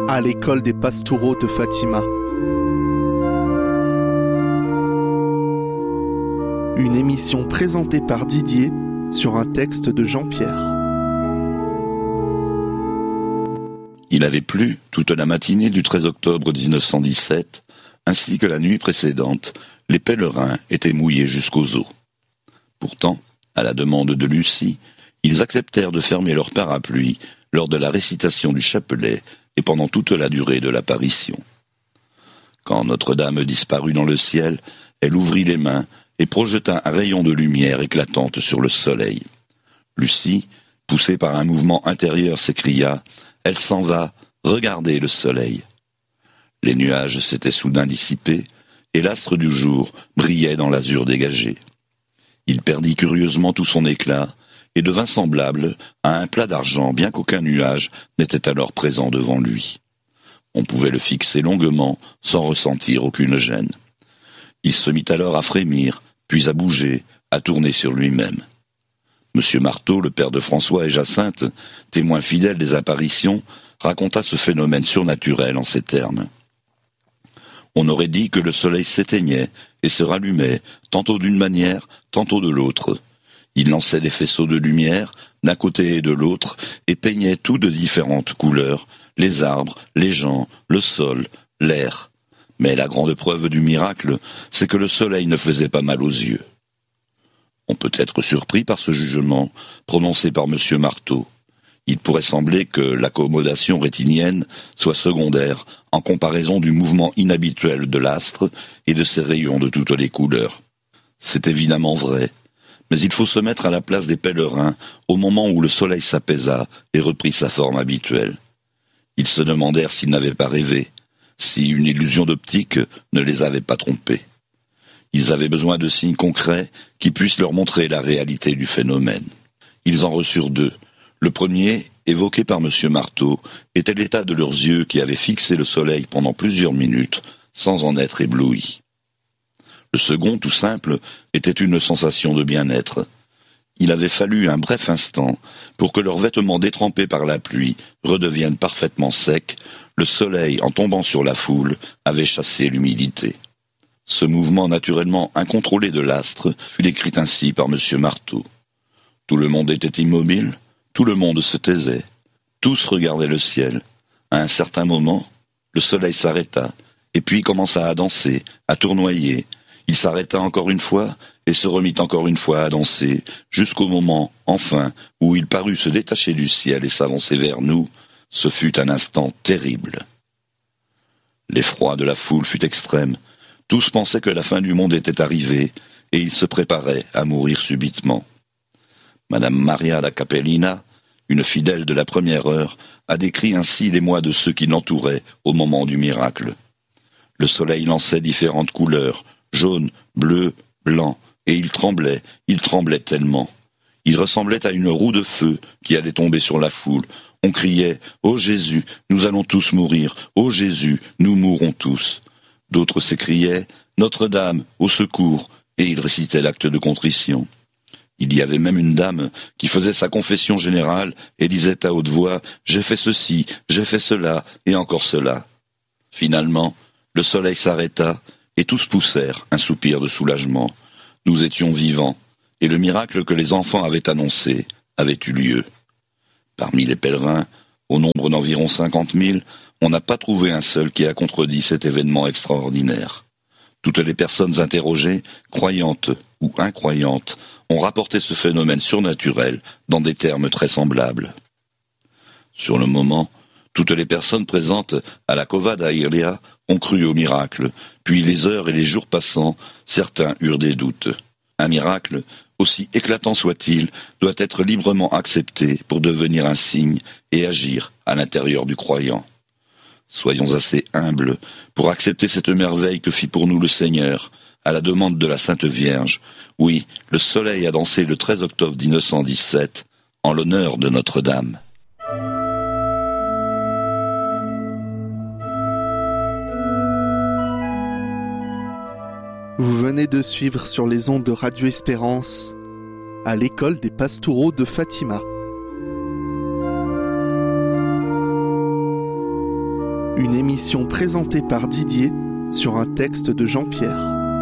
à l'école des Pastoureaux de Fatima. Une émission présentée par Didier sur un texte de Jean-Pierre. Il avait plu toute la matinée du 13 octobre 1917, ainsi que la nuit précédente. Les pèlerins étaient mouillés jusqu'aux os. Pourtant, à la demande de Lucie, ils acceptèrent de fermer leur parapluie lors de la récitation du chapelet et pendant toute la durée de l'apparition. Quand Notre-Dame disparut dans le ciel, elle ouvrit les mains et projeta un rayon de lumière éclatante sur le soleil. Lucie, poussée par un mouvement intérieur, s'écria « Elle s'en va, regardez le soleil !» Les nuages s'étaient soudain dissipés et l'astre du jour brillait dans l'azur dégagé. Il perdit curieusement tout son éclat et devint semblable à un plat d'argent, bien qu'aucun nuage n'était alors présent devant lui. On pouvait le fixer longuement sans ressentir aucune gêne. Il se mit alors à frémir, puis à bouger, à tourner sur lui-même. Monsieur Marteau, le père de François et Jacinthe, témoin fidèle des apparitions, raconta ce phénomène surnaturel en ces termes. On aurait dit que le soleil s'éteignait et se rallumait, tantôt d'une manière, tantôt de l'autre. Il lançait des faisceaux de lumière, d'un côté et de l'autre, et peignait tout de différentes couleurs, les arbres, les gens, le sol, l'air. Mais la grande preuve du miracle, c'est que le soleil ne faisait pas mal aux yeux. On peut être surpris par ce jugement, prononcé par M. Marteau. Il pourrait sembler que l'accommodation rétinienne soit secondaire en comparaison du mouvement inhabituel de l'astre et de ses rayons de toutes les couleurs. C'est évidemment vrai, mais il faut se mettre à la place des pèlerins au moment où le soleil s'apaisa et reprit sa forme habituelle. Ils se demandèrent s'ils n'avaient pas rêvé, si une illusion d'optique ne les avait pas trompés. Ils avaient besoin de signes concrets qui puissent leur montrer la réalité du phénomène. Ils en reçurent deux. Le premier, évoqué par M. Marteau, était l'état de leurs yeux qui avaient fixé le soleil pendant plusieurs minutes, sans en être éblouis. Le second, tout simple, était une sensation de bien-être. Il avait fallu un bref instant pour que leurs vêtements détrempés par la pluie redeviennent parfaitement secs. Le soleil, en tombant sur la foule, avait chassé l'humidité. Ce mouvement naturellement incontrôlé de l'astre fut décrit ainsi par M. Marteau. Tout le monde était immobile, tout le monde se taisait, tous regardaient le ciel. À un certain moment, le soleil s'arrêta, et puis commença à danser, à tournoyer. Il s'arrêta encore une fois, et se remit encore une fois à danser, jusqu'au moment, enfin, où il parut se détacher du ciel et s'avancer vers nous. Ce fut un instant terrible. L'effroi de la foule fut extrême. Tous pensaient que la fin du monde était arrivée, et ils se préparaient à mourir subitement. Madame Maria la Capellina, une fidèle de la première heure, a décrit ainsi l'émoi de ceux qui l'entouraient au moment du miracle. Le soleil lançait différentes couleurs, jaune, bleu, blanc, et il tremblait tellement. Il ressemblait à une roue de feu qui allait tomber sur la foule. On criait « Ô Jésus, nous allons tous mourir, ô Jésus, nous mourrons tous ». D'autres s'écriaient « Notre-Dame, au secours !» et ils récitaient l'acte de contrition. Il y avait même une dame qui faisait sa confession générale et disait à haute voix « J'ai fait ceci, j'ai fait cela, et encore cela ». Finalement, le soleil s'arrêta et tous poussèrent un soupir de soulagement. Nous étions vivants, et le miracle que les enfants avaient annoncé avait eu lieu. Parmi les pèlerins, au nombre d'environ 50 000, on n'a pas trouvé un seul qui a contredit cet événement extraordinaire. Toutes les personnes interrogées, croyantes ou incroyantes, ont rapporté ce phénomène surnaturel dans des termes très semblables. Sur le moment, toutes les personnes présentes à la Cova d'Airia ont cru au miracle, puis les heures et les jours passant, certains eurent des doutes. Un miracle, aussi éclatant soit-il, doit être librement accepté pour devenir un signe et agir à l'intérieur du croyant. Soyons assez humbles pour accepter cette merveille que fit pour nous le Seigneur, à la demande de la Sainte Vierge. Oui, le soleil a dansé le 13 octobre 1917, en l'honneur de Notre-Dame. Vous venez de suivre sur les ondes de Radio Espérance, à l'école des Pastoureaux de Fatima. Une émission présentée par Didier sur un texte de Jean-Pierre.